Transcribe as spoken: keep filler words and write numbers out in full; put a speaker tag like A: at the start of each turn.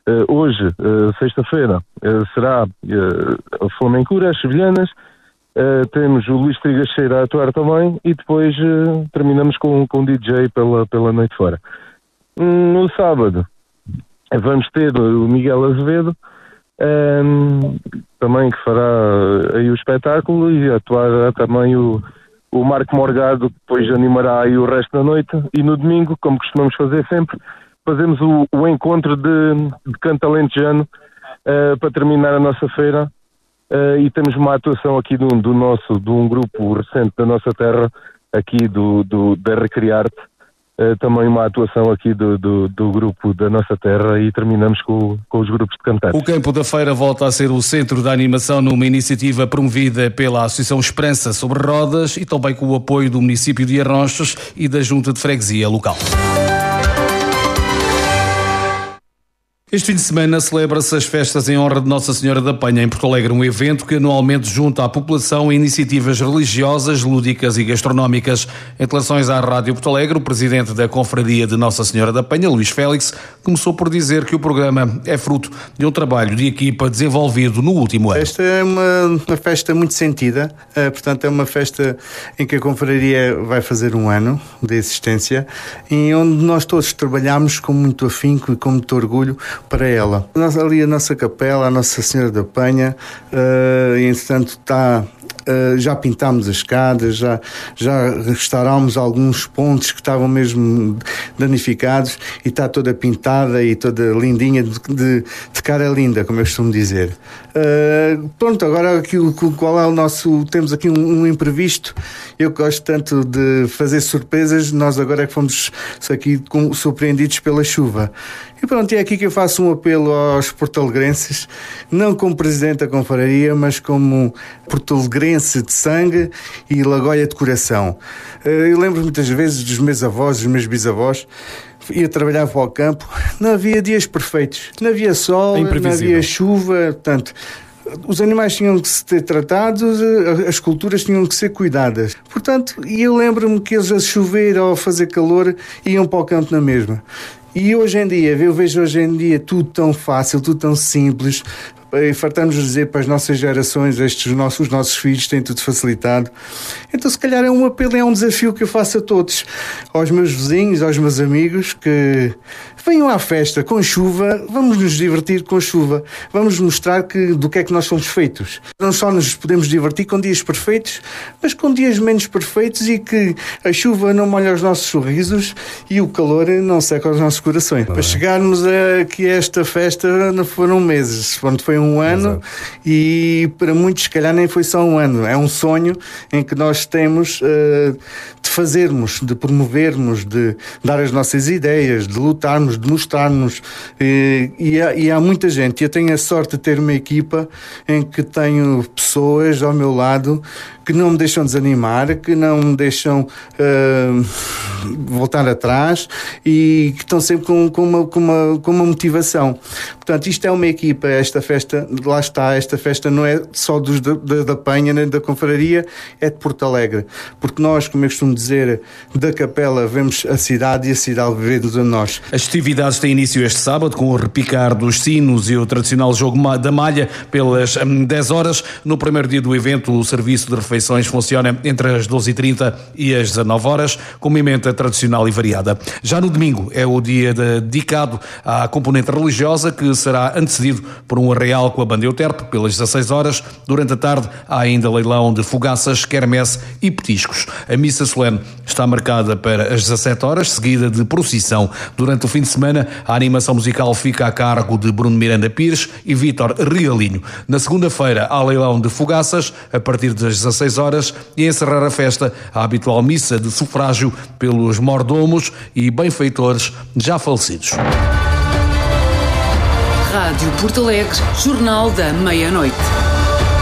A: Uh, hoje, uh, sexta-feira, uh, será uh, a Flamencura, as Sevilhanas, uh, temos o Luís Trigacheira a atuar também e depois uh, terminamos com, com o D J pela, pela noite fora. No sábado, vamos ter o Miguel Azevedo, um, também que fará aí o espetáculo, e atuará também o, o Marco Morgado, que depois animará aí o resto da noite. E no domingo, como costumamos fazer sempre, fazemos o, o encontro de, de canto alentejano uh, para terminar a nossa feira, uh, e temos uma atuação aqui do, do nosso, de um grupo recente da nossa terra, aqui do, do, da Recriarte, uh, também uma atuação aqui do, do, do grupo da nossa terra, e terminamos com, com os grupos de cantantes.
B: O Campo da Feira volta a ser o centro da animação numa iniciativa promovida pela Associação Esperança sobre Rodas e também com o apoio do município de Arronches e da Junta de Freguesia local. Este fim de semana celebra-se as festas em honra de Nossa Senhora da Penha em Porto Alegre, um evento que anualmente junta à população iniciativas religiosas, lúdicas e gastronómicas. Em declarações à Rádio Porto Alegre, o presidente da Confraria de Nossa Senhora da Penha, Luís Félix, começou por dizer que o programa é fruto de um trabalho de equipa desenvolvido no último ano.
C: Esta é uma, uma festa muito sentida, uh, portanto é uma festa em que a Confraria vai fazer um ano de existência e onde nós todos trabalhamos com muito afinco e com muito orgulho para ela. Ali a nossa capela, a Nossa Senhora da Penha, uh, e entretanto está... Uh, já pintámos as escadas, já, já restaurámos alguns pontos que estavam mesmo danificados e está toda pintada e toda lindinha, de, de, de cara linda, como eu costumo dizer. Uh, pronto, agora aqui, qual é o nosso... Temos aqui um, um imprevisto. Eu gosto tanto de fazer surpresas, nós agora é que fomos aqui surpreendidos pela chuva. E pronto, é aqui que eu faço um apelo aos portalegrenses, não como presidente da Confraria, mas como portalegrense de sangue e lagoia de coração. Eu lembro muitas vezes dos meus avós, dos meus bisavós, ia trabalhar para o campo, não havia dias perfeitos, não havia sol, não havia chuva, portanto... Os animais tinham que ser tratados, as culturas tinham que ser cuidadas. Portanto, eu lembro-me que eles a chover ou a fazer calor iam para o campo na mesma. E hoje em dia, eu vejo hoje em dia tudo tão fácil, tudo tão simples. E fartamos de dizer para as nossas gerações, estes nossos, os nossos filhos têm tudo facilitado. Então se calhar é um apelo, é um desafio que eu faço a todos, aos meus vizinhos, aos meus amigos, que venham à festa com chuva, vamos nos divertir com chuva, vamos mostrar que, do que é que nós somos feitos. Não só nos podemos divertir com dias perfeitos, mas com dias menos perfeitos, e que a chuva não molha os nossos sorrisos e o calor não seca os nossos corações. Para chegarmos aqui a esta festa não foram meses, quando foi um um ano. Exato. E para muitos se calhar nem foi só um ano, é um sonho em que nós temos uh, de fazermos, de promovermos, de dar as nossas ideias, de lutarmos, de mostrarmos, e, e, há, e há muita gente. Eu tenho a sorte de ter uma equipa em que tenho pessoas ao meu lado que não me deixam desanimar, que não me deixam uh, voltar atrás e que estão sempre com, com, uma, com, uma, com uma motivação. Portanto, isto é uma equipa, esta festa, lá está, esta festa não é só dos, da, da Penha, nem da Confraria, é de Porto Alegre. Porque nós, como eu costumo dizer, da capela vemos a cidade e a cidade vê-nos a nós.
B: As festividades têm início este sábado com o repicar dos sinos e o tradicional jogo da malha pelas dez horas. No primeiro dia do evento, o serviço de refeições funciona entre as doze e trinta e as dezanove horas, com uma emenda tradicional e variada. Já no domingo é o dia dedicado à componente religiosa, que será antecedido por um arraial com a banda Euterpe pelas dezasseis horas. Durante a tarde há ainda leilão de fogaças, quermesse e petiscos. A missa solene está marcada para as dezassete horas, seguida de procissão. Durante o fim de semana, a animação musical fica a cargo de Bruno Miranda Pires e Vítor Realinho. Na segunda-feira há leilão de fogaças a partir das dezasseis horas e a encerrar a festa a habitual missa de sufrágio pelos mordomos e benfeitores já falecidos.
D: Rádio Porto Alegre, Jornal da Meia-Noite.